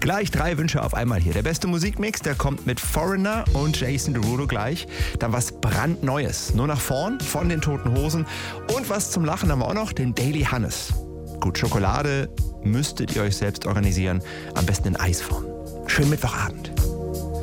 Gleich 3 Wünsche auf einmal hier. Der beste Musikmix, der kommt mit Foreigner und Jason Derulo gleich. Dann was brandneues. Nur nach vorn von den Toten Hosen. Und was zum Lachen haben wir auch noch, den Daily Hannes. Gut, Schokolade müsstet ihr euch selbst organisieren. Am besten in Eisform. Schönen Mittwochabend.